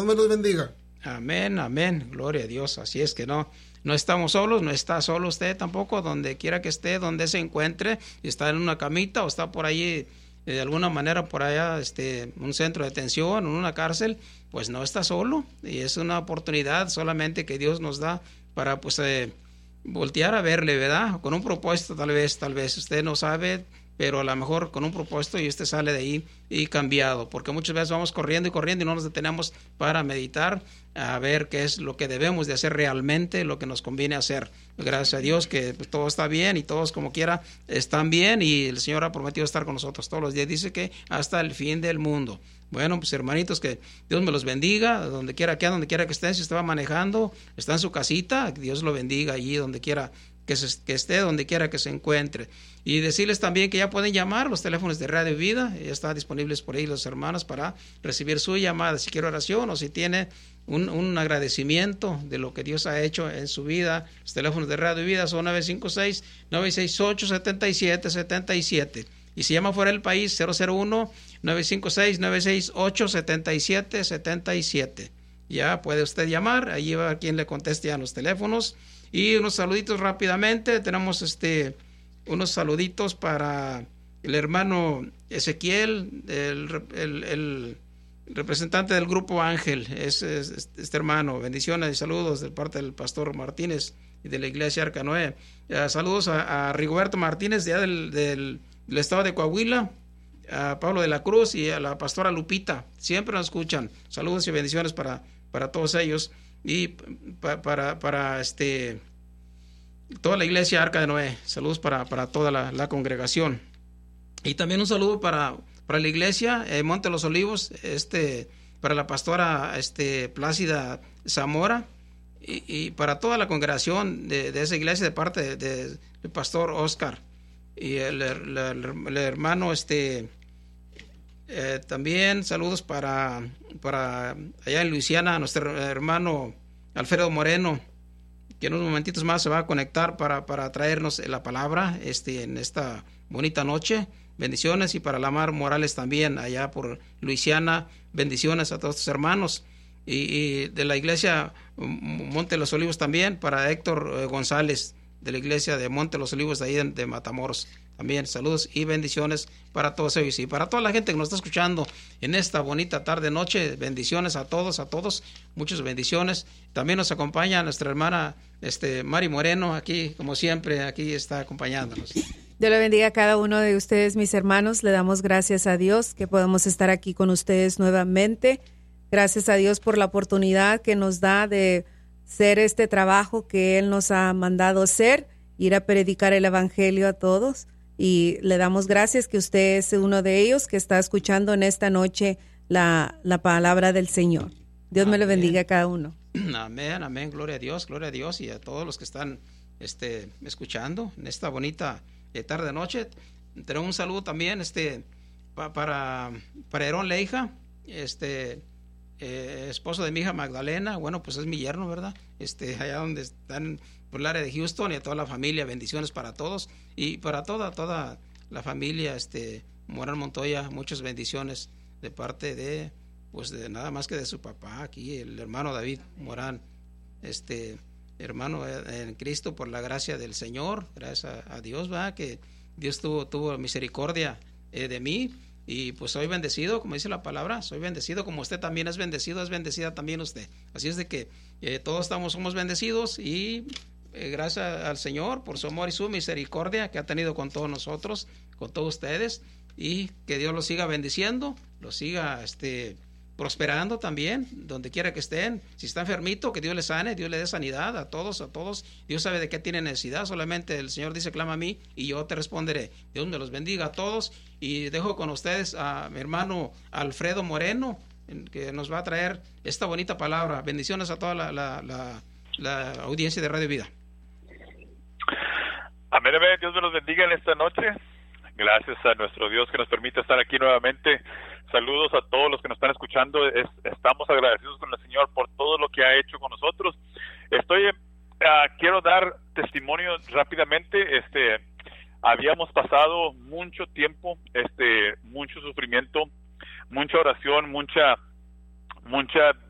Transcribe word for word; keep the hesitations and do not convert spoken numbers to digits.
me los bendiga. Amén, amén, gloria a Dios. Así es que no, no estamos solos, no está solo usted tampoco, donde quiera que esté, donde se encuentre, está en una camita o está por allí, de alguna manera por allá, este, un centro de detención, en una cárcel, pues no está solo, y es una oportunidad solamente que Dios nos da para, pues, eh, voltear a verle, ¿verdad? Con un propósito, tal vez, tal vez usted no sabe, pero a lo mejor con un propósito y usted sale de ahí y cambiado, porque muchas veces vamos corriendo y corriendo y no nos detenemos para meditar, a ver qué es lo que debemos de hacer realmente, lo que nos conviene hacer. Gracias a Dios que pues, todo está bien y todos como quiera están bien, y el Señor ha prometido estar con nosotros todos los días, dice que hasta el fin del mundo. Bueno, pues hermanitos, que Dios me los bendiga, donde quiera que, donde quiera que estén, si usted va manejando, está en su casita, que Dios lo bendiga allí donde quiera que, se, que esté, donde quiera que se encuentre. Y decirles también que ya pueden llamar, los teléfonos de Radio Vida, ya están disponibles por ahí los hermanos para recibir su llamada, si quiere oración o si tiene un, un agradecimiento de lo que Dios ha hecho en su vida. Los teléfonos de Radio Vida son nueve cinco seis, nueve seis ocho, siete siete siete siete. Y si llama fuera del país, cero cero uno, nueve cinco seis, nueve seis ocho, siete siete siete siete. Ya puede usted llamar, allí va a quien le conteste a los teléfonos. Y unos saluditos rápidamente, tenemos este unos saluditos para el hermano Ezequiel, el, el, el representante del grupo Ángel, es, es este hermano. Bendiciones y saludos de parte del pastor Martínez y de la iglesia Arca Noé. Uh, saludos a, a Rigoberto Martínez, de del, del, del estado de Coahuila, a Pablo de la Cruz y a la pastora Lupita. Siempre nos escuchan. Saludos y bendiciones para, para todos ellos y pa, para, para este toda la iglesia Arca de Noé. Saludos para, para toda la, la congregación. Y también un saludo para, para la iglesia eh, Monte de los Olivos, este, para la pastora este, Plácida Zamora, y, y para toda la congregación de, de esa iglesia de parte del de, de pastor Oscar. Y el, el, el, el hermano, este, eh, también saludos para, para allá en Luisiana, nuestro hermano Alfredo Moreno, que en unos momentitos más se va a conectar para, para traernos la palabra este, en esta bonita noche. Bendiciones. Y para Lamar Morales también, allá por Luisiana, bendiciones a todos tus hermanos. Y, y de la iglesia Monte de los Olivos también, para Héctor González, de la iglesia de Monte de los Olivos, de ahí de Matamoros. También saludos y bendiciones para todos ellos y para toda la gente que nos está escuchando en esta bonita tarde noche. Bendiciones a todos, a todos, muchas bendiciones. También nos acompaña nuestra hermana este Mari Moreno, aquí como siempre, aquí está acompañándonos. Dios le bendiga a cada uno de ustedes, mis hermanos. Le damos gracias a Dios que podemos estar aquí con ustedes nuevamente. Gracias a Dios por la oportunidad que nos da de hacer este trabajo que Él nos ha mandado hacer, ir a predicar el evangelio a todos. Y le damos gracias que usted es uno de ellos que está escuchando en esta noche la, la palabra del Señor. Dios amén. Me lo bendiga a cada uno. Amén, amén, gloria a Dios, gloria a Dios y a todos los que están este, escuchando en esta bonita eh, tarde noche. Tenemos un saludo también este, pa, para, para Herón Leija, este, eh, esposo de mi hija Magdalena. Bueno, pues es mi yerno, ¿verdad? Este, allá donde están por el área de Houston, y a toda la familia, bendiciones para todos y para toda toda la familia este Morán Montoya, muchas bendiciones de parte de pues de nada más que de su papá aquí, el hermano David Morán, este hermano en Cristo, por la gracia del Señor, gracias a, a Dios, va que Dios tuvo tuvo misericordia eh, de mí. Y pues soy bendecido, como dice la palabra, soy bendecido como usted también es bendecido, es bendecida también usted. Así es de que eh, todos estamos, somos bendecidos y eh, gracias al Señor por su amor y su misericordia que ha tenido con todos nosotros, con todos ustedes, y que Dios los siga bendiciendo, los siga este, prosperando también, donde quiera que estén. Si está enfermito, que Dios le sane, Dios le dé sanidad a todos, a todos. Dios sabe de qué tiene necesidad, solamente el Señor dice, clama a mí y yo te responderé. Dios me los bendiga a todos y dejo con ustedes a mi hermano Alfredo Moreno, que nos va a traer esta bonita palabra. Bendiciones a toda la, la, la, la audiencia de Radio Vida. Amén, amén. Dios me los bendiga en esta noche. Gracias a nuestro Dios que nos permite estar aquí nuevamente. Saludos a todos los que nos están escuchando. Es, estamos agradecidos con el Señor por todo lo que ha hecho con nosotros. Estoy, uh, quiero dar testimonio rápidamente. Este, habíamos pasado mucho tiempo, este, mucho sufrimiento, mucha oración, mucha, mucha